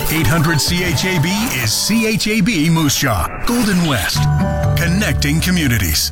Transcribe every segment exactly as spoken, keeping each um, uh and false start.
eight hundred C H A B is C H A B Moose Jaw, Golden West, connecting communities.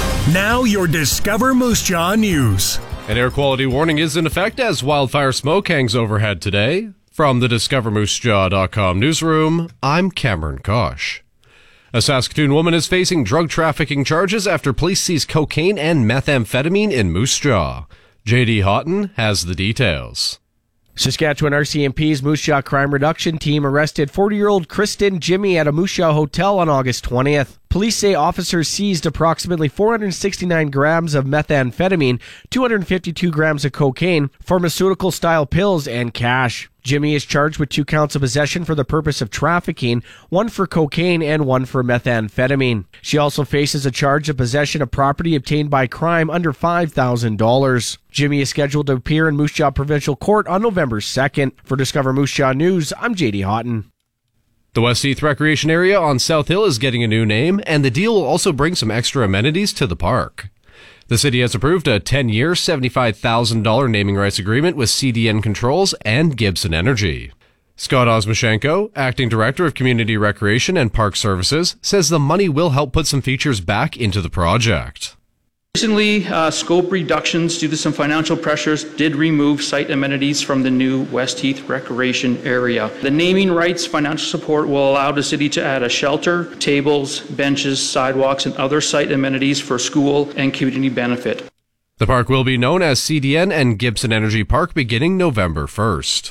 Now your Discover Moose Jaw news. An air quality warning is in effect as wildfire smoke hangs overhead today. From the discover moose jaw dot com newsroom, I'm Cameron Kosh. A Saskatoon woman is facing drug trafficking charges after police seize cocaine and methamphetamine in Moose Jaw. J D Houghton has the details. Saskatchewan R C M P's Moose Jaw Crime Reduction Team arrested forty-year-old Kristen Jimmy at a Moose Jaw hotel on August twentieth. Police say officers seized approximately four hundred sixty-nine grams of methamphetamine, two hundred fifty-two grams of cocaine, pharmaceutical-style pills, and cash. Jimmy is charged with two counts of possession for the purpose of trafficking, one for cocaine and one for methamphetamine. She also faces a charge of possession of property obtained by crime under five thousand dollars. Jimmy is scheduled to appear in Moose Jaw Provincial Court on November second. For Discover Moose Jaw News, I'm J D Houghton. The West Heath Recreation Area on South Hill is getting a new name, and the deal will also bring some extra amenities to the park. The city has approved a ten-year, seventy-five thousand dollars naming rights agreement with C D N Controls and Gibson Energy. Scott Osmashenko, Acting Director of Community Recreation and Park Services, says the money will help put some features back into the project. Recently, uh, scope reductions due to some financial pressures did remove site amenities from the new West Heath Recreation Area. The naming rights financial support will allow the city to add a shelter, tables, benches, sidewalks, and other site amenities for school and community benefit. The park will be known as C D N and Gibson Energy Park beginning November first.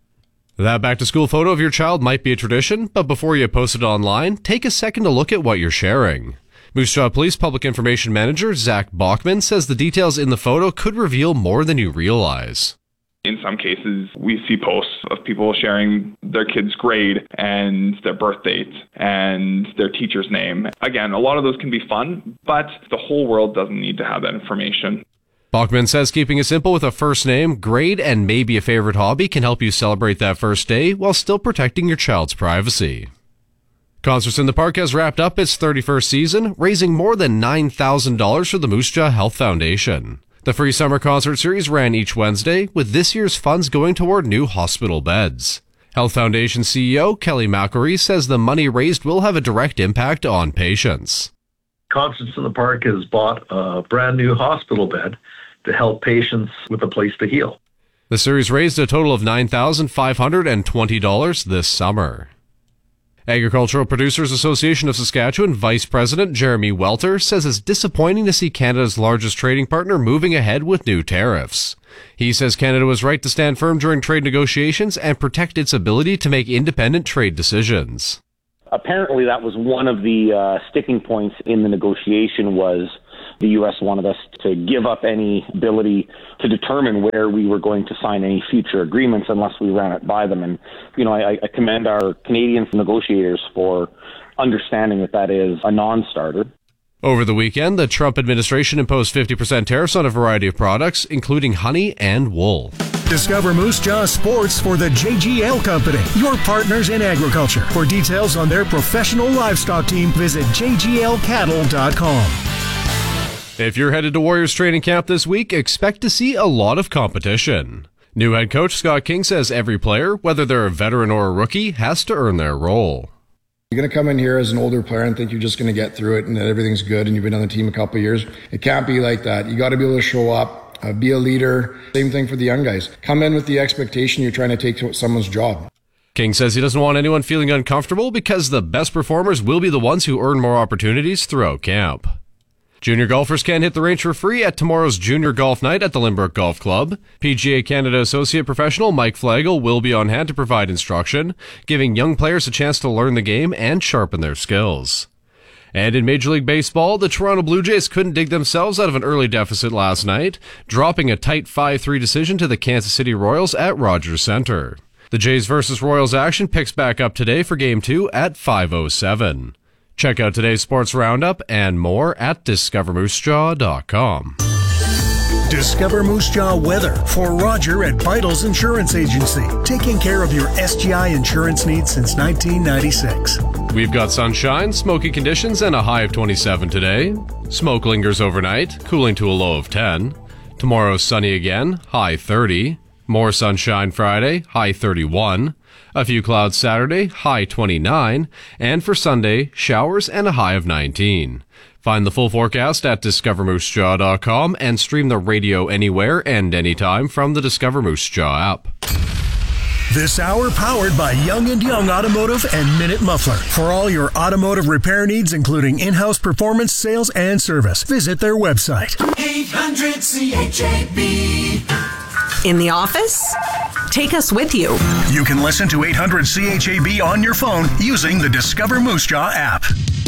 That back-to-school photo of your child might be a tradition, but before you post it online, take a second to look at what you're sharing. Moose Jaw Police Public Information Manager Zach Bachman says the details in the photo could reveal more than you realize. In some cases, we see posts of people sharing their kid's grade and their birth date and their teacher's name. Again, a lot of those can be fun, but the whole world doesn't need to have that information. Bachman says keeping it simple with a first name, grade, and maybe a favorite hobby can help you celebrate that first day while still protecting your child's privacy. Concerts in the Park has wrapped up its thirty-first season, raising more than nine thousand dollars for the Moose Jaw Health Foundation. The free summer concert series ran each Wednesday, with this year's funds going toward new hospital beds. Health Foundation C E O Kelly McElree says the money raised will have a direct impact on patients. Concerts in the Park has bought a brand new hospital bed to help patients with a place to heal. The series raised a total of nine thousand five hundred twenty dollars this summer. Agricultural Producers Association of Saskatchewan Vice President Jeremy Welter says it's disappointing to see Canada's largest trading partner moving ahead with new tariffs. He says Canada was right to stand firm during trade negotiations and protect its ability to make independent trade decisions. Apparently that was one of the uh, sticking points in the negotiation was the U S wanted us to give up any ability to determine where we were going to sign any future agreements unless we ran it by them. And, you know, I, I commend our Canadian negotiators for understanding that that is a non-starter. Over the weekend, the Trump administration imposed fifty percent tariffs on a variety of products, including honey and wool. Discover Moose Jaw Sports for the J G L Company, your partners in agriculture. For details on their professional livestock team, visit j g l cattle dot com. If you're headed to Warriors training camp this week, expect to see a lot of competition. New head coach Scott King says every player, whether they're a veteran or a rookie, has to earn their role. You're going to come in here as an older player and think you're just going to get through it and that everything's good and you've been on the team a couple of years. It can't be like that. You got to be able to show up, uh, be a leader. Same thing for the young guys. Come in with the expectation you're trying to take someone's job. King says he doesn't want anyone feeling uncomfortable because the best performers will be the ones who earn more opportunities throughout camp. Junior golfers can hit the range for free at tomorrow's Junior Golf Night at the Lynbrook Golf Club. P G A Canada Associate Professional Mike Flagel will be on hand to provide instruction, giving young players a chance to learn the game and sharpen their skills. And in Major League Baseball, the Toronto Blue Jays couldn't dig themselves out of an early deficit last night, dropping a tight five three decision to the Kansas City Royals at Rogers Center. The Jays versus Royals action picks back up today for Game two at five oh seven. Check out today's sports roundup and more at discover moose jaw dot com. Discover Moose Jaw weather for Roger at Vitals Insurance Agency, taking care of your S G I insurance needs since nineteen ninety-six. We've got sunshine, smoky conditions, and a high of twenty-seven today. Smoke lingers overnight, cooling to a low of ten. Tomorrow sunny again, high thirty. More sunshine Friday, high thirty-one. A few clouds Saturday, high twenty-nine. And for Sunday, showers and a high of nineteen. Find the full forecast at discover moose jaw dot com and stream the radio anywhere and anytime from the Discover Moose Jaw app. This hour powered by Young and Young Automotive and Minute Muffler. For all your automotive repair needs, including in-house performance, sales, and service, visit their website. eight hundred C H A B. In the office? Take us with you. You can listen to eight hundred C H A B on your phone using the Discover Moose Jaw app.